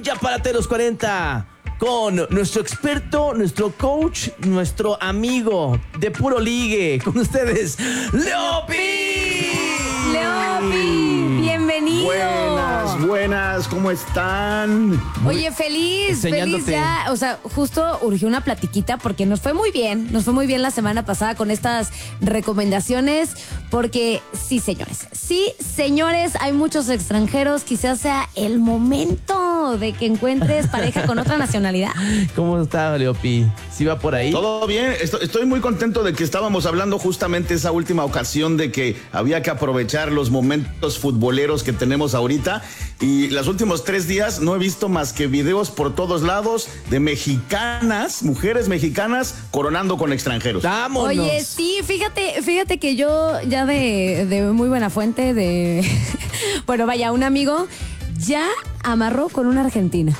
Ya párate los 40 con nuestro experto, nuestro coach, nuestro amigo de puro ligue. Con ustedes, Leopi. Leopi, bienvenido. Buenas, ¿cómo están? Oye, feliz ya. O sea, justo urgió una platiquita porque nos fue muy bien la semana pasada con estas recomendaciones. Porque sí, señores, hay muchos extranjeros. Quizás sea el momento de que encuentres pareja con otra nacionalidad. ¿Cómo está, Leopi? ¿Sí va por ahí? Todo bien, estoy muy contento de que estábamos hablando justamente esa última ocasión de que había que aprovechar los momentos futboleros que tenemos ahorita. Y los últimos 3 días no he visto más que videos por todos lados de mexicanas, mujeres mexicanas coronando con extranjeros. ¡Vámonos! Oye, sí, fíjate que yo ya de muy buena fuente bueno, vaya, un amigo ya amarró con una argentina.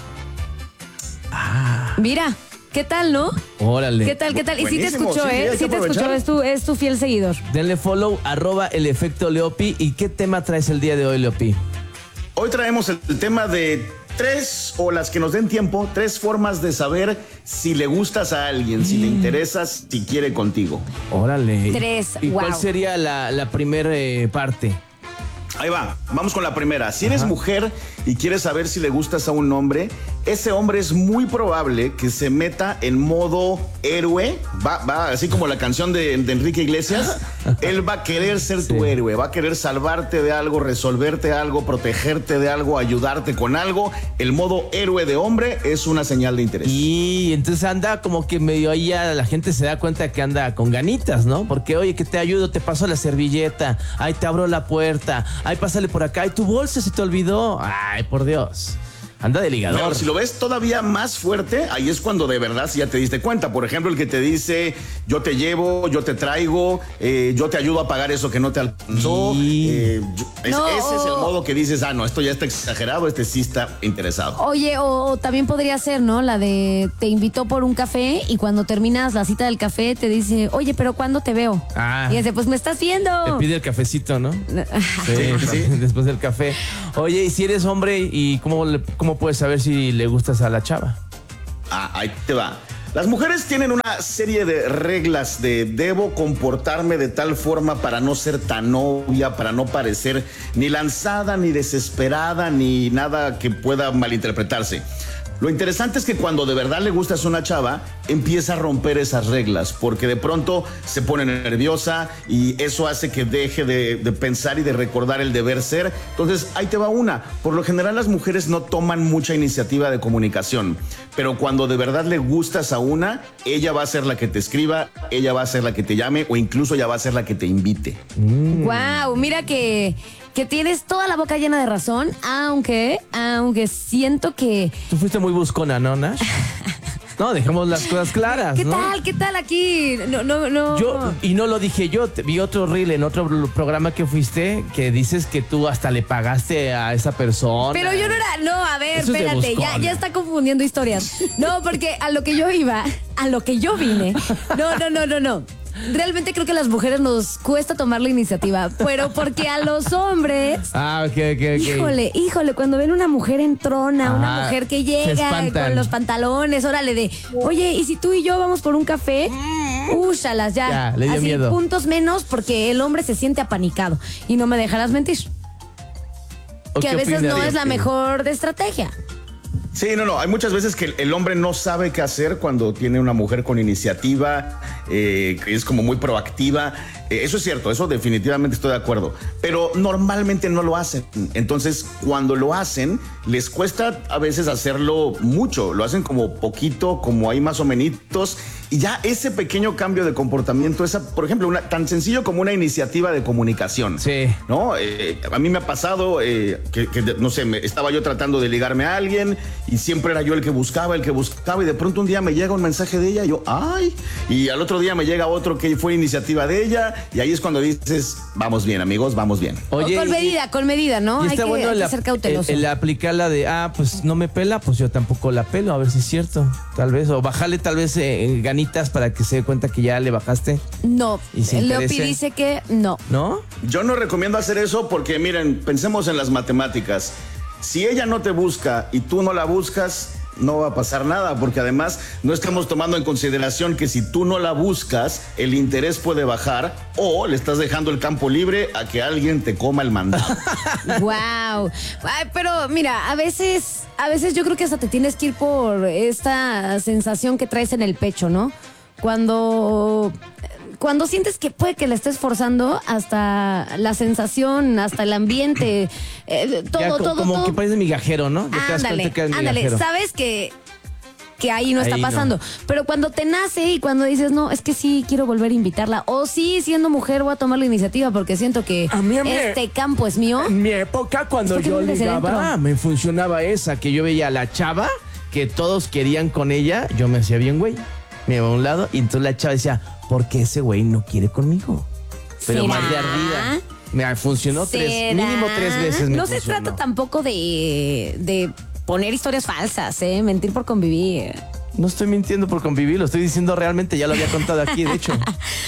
Mira, ¿qué tal, no? Órale. ¿Qué tal? Y sí te escuchó, sí, sí te escuchó, es tu fiel seguidor. Denle follow, @el efecto Leopi. ¿Y qué tema traes el día de hoy, Leopi? Hoy traemos el tema de 3, o las que nos den tiempo, 3 formas de saber si le gustas a alguien, si le interesas, si quiere contigo. Órale. 3, ¿Y wow. cuál sería la primera parte? Ahí va, vamos con la primera. Si eres mujer y quieres saber si le gustas a un hombre, ese hombre es muy probable que se meta en modo héroe. Va así como la canción de Enrique Iglesias. Él va a querer ser tu héroe, va a querer salvarte de algo, resolverte algo, protegerte de algo, ayudarte con algo. El modo héroe de hombre es una señal de interés. Y entonces anda como que medio ahí ya la gente se da cuenta que anda con ganitas, ¿no? Porque, oye, que te ayudo, te paso la servilleta, ay, te abro la puerta, ay, pásale por acá, ay, tu bolsa se te olvidó, ay, por Dios. Anda de ligador. Pero si lo ves todavía más fuerte, ahí es cuando de verdad sí ya te diste cuenta. Por ejemplo, el que te dice, yo te llevo, yo te traigo, yo te ayudo a pagar eso que no te alcanzó. Ese es el modo que dices, no, esto ya está exagerado, este sí está interesado. Oye, o también podría ser, ¿no? La de te invitó por un café y cuando terminas la cita del café te dice, oye, pero ¿cuándo te veo? Y dice, pues me estás viendo. Te pide el cafecito, ¿no? Sí. Después del café. Oye, y si eres hombre, ¿y cómo puedes saber si le gustas a la chava? Ahí te va. Las mujeres tienen una serie de reglas de debo comportarme de tal forma para no ser tan obvia, para no parecer ni lanzada, ni desesperada, ni nada que pueda malinterpretarse. Lo interesante es que cuando de verdad le gustas a una chava, empieza a romper esas reglas, porque de pronto se pone nerviosa y eso hace que deje de pensar y de recordar el deber ser. Entonces, ahí te va una. Por lo general, las mujeres no toman mucha iniciativa de comunicación, pero cuando de verdad le gustas a una, ella va a ser la que te escriba, ella va a ser la que te llame o incluso ella va a ser la que te invite. Wow, mira que tienes toda la boca llena de razón, aunque siento que... Tú fuiste muy buscona, ¿no, Nash? No, dejemos las cosas claras, ¿Qué ¿no? tal? ¿Qué tal aquí? No. Y no lo dije yo, vi otro reel en otro programa que fuiste que dices que tú hasta le pagaste a esa persona. Pero yo no era... No, a ver, Eso es de espérate, buscona. ya está confundiendo historias. No, porque a lo que yo iba, a lo que yo vine. No. Realmente creo que a las mujeres nos cuesta tomar la iniciativa, pero porque a los hombres... Ok. Híjole, cuando ven una mujer entrona, una mujer que se llega espantan. con los pantalones, órale de, oye, ¿y si tú y yo vamos por un café? Úchalas, ya. le dio así, miedo. puntos menos porque el hombre se siente apanicado. Y no me dejarás mentir. Que a veces no es la mejor de estrategia. Sí, no. Hay muchas veces que el hombre no sabe qué hacer cuando tiene una mujer con iniciativa, que es como muy proactiva. Eso es cierto, eso definitivamente estoy de acuerdo. Pero normalmente no lo hacen. Entonces, cuando lo hacen, les cuesta a veces hacerlo mucho. Lo hacen como poquito, como ahí más o menos. Y ya ese pequeño cambio de comportamiento, por ejemplo, tan sencillo como una iniciativa de comunicación. Sí. ¿No? A mí me ha pasado no sé, estaba yo tratando de ligarme a alguien y siempre era yo el que buscaba y de pronto un día me llega un mensaje de ella y yo, ¡ay! Y al otro día me llega otro que fue iniciativa de ella y ahí es cuando dices, vamos bien, amigos, vamos bien. Oye, con medida, ¿no? Hay que ser cauteloso. El aplicar la de, pues no me pela, pues yo tampoco la pelo, a ver si es cierto, tal vez, o bajarle tal vez ganitas para que se dé cuenta que ya le bajaste. No, Leopi dice que no. ¿No? Yo no recomiendo hacer eso porque, miren, pensemos en las matemáticas. Si ella no te busca y tú no la buscas, no va a pasar nada, porque además no estamos tomando en consideración que si tú no la buscas, el interés puede bajar o le estás dejando el campo libre a que alguien te coma el mandado. Wow. Ay, pero mira, a veces yo creo que hasta te tienes que ir por esta sensación que traes en el pecho, ¿no? Cuando sientes que puede que la estés forzando, hasta la sensación, hasta el ambiente, todo. Como que parece migajero, ¿no? Ándale, sabes que ahí no está pasando. No. Pero cuando te nace y cuando dices, no, es que sí quiero volver a invitarla, o sí, siendo mujer voy a tomar la iniciativa porque siento que este campo es mío. En mi época, cuando yo ligaba, me funcionaba esa, que yo veía a la chava, que todos querían con ella, yo me hacía bien güey. Me iba a un lado y entonces la chava decía, ¿por qué ese güey no quiere conmigo? Pero más de ardida. Me funcionó mínimo 3 veces. No se trata tampoco de poner historias falsas, mentir por convivir. No estoy mintiendo por convivir, lo estoy diciendo realmente, ya lo había contado aquí, de hecho.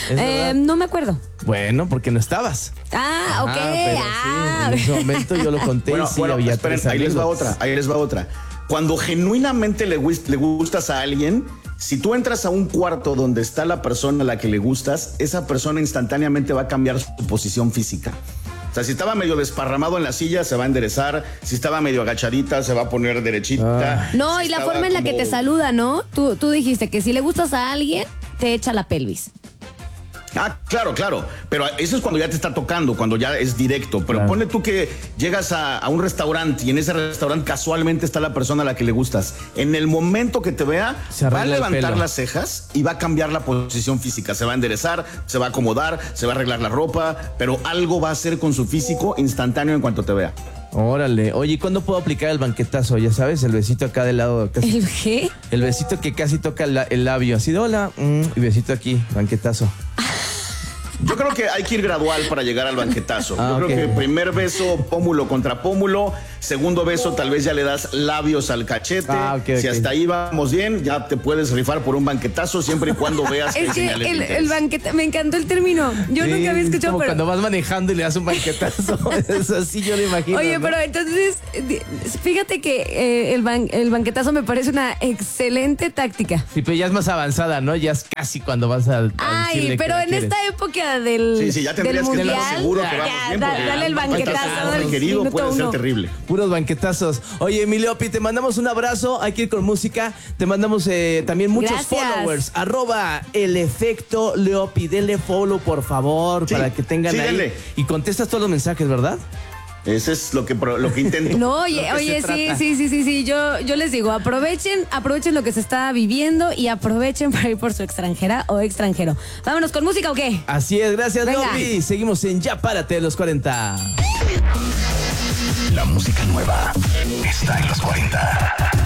No me acuerdo. Bueno, porque no estabas. Ok. Pero sí, en ese momento yo lo conté y sí había esperen, ahí les va otra. Cuando genuinamente le gustas a alguien, si tú entras a un cuarto donde está la persona a la que le gustas, esa persona instantáneamente va a cambiar su posición física. O sea, si estaba medio desparramado en la silla, se va a enderezar. Si estaba medio agachadita, se va a poner derechita. No, y la forma en la que te saluda, ¿no? Tú dijiste que si le gustas a alguien, te echa la pelvis. Claro. Pero eso es cuando ya te está tocando, cuando ya es directo. Pero claro. Ponle tú que llegas a un restaurante y en ese restaurante casualmente está la persona a la que le gustas. En el momento que te vea, va a levantar las cejas y va a cambiar la posición física. Se va a enderezar, se va a acomodar, se va a arreglar la ropa, pero algo va a hacer con su físico instantáneo en cuanto te vea. Órale. Oye, ¿cuándo puedo aplicar el banquetazo? Ya sabes, el besito acá del lado. Casi, ¿el qué? El besito que casi toca el labio. Así de hola. Y besito aquí, banquetazo. Yo creo que hay que ir gradual para llegar al banquetazo. Yo creo que primer beso, pómulo contra pómulo. Segundo beso, tal vez ya le das labios al cachete. Si hasta ahí vamos bien, ya te puedes rifar por un banquetazo siempre y cuando veas que es que el banquetazo, me encantó el término. Yo nunca había escuchado. Como cuando vas manejando y le das un banquetazo. Es así, yo lo imagino. Oye, ¿no? pero entonces, fíjate que el banquetazo me parece una excelente táctica. Sí, pero ya es más avanzada, ¿no? Ya es casi cuando vas a Ay, pero en esta época del sí, ya tendrías que estar seguro que vamos bien. Dale el banquetazo. Querido, puede ser terrible. Puros banquetazos. Oye, mi Leopi, te mandamos un abrazo. Hay que ir con música. Te mandamos también muchos followers. @el efecto Leopi. Denle follow, por favor, para que tengan ahí. Denle. Y contestas todos los mensajes, ¿verdad? Eso es lo que intento. No, oye, sí. Yo les digo, aprovechen lo que se está viviendo y aprovechen para ir por su extranjera o extranjero. ¿Vámonos con música o qué? Así es, gracias, Leopi. Seguimos en Ya Párate de los 40. La música nueva está en los 40.